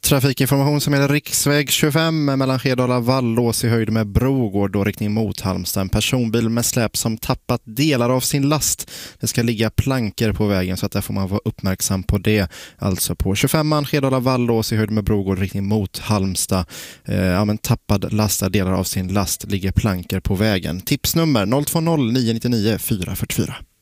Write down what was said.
Trafikinformation som är riksväg 25 mellan Skedala och Vallås i höjd med Brogård och riktning mot Halmstad. En personbil med släp som tappat delar av sin last. Det ska ligga plankor på vägen så att där får man vara uppmärksam på det. Alltså på 25 Skedala Vallås i höjd med Brogård riktning mot Halmstad. Men tappad lastad delar av sin last ligger plankor på vägen. Tipsnummer 020 999 444.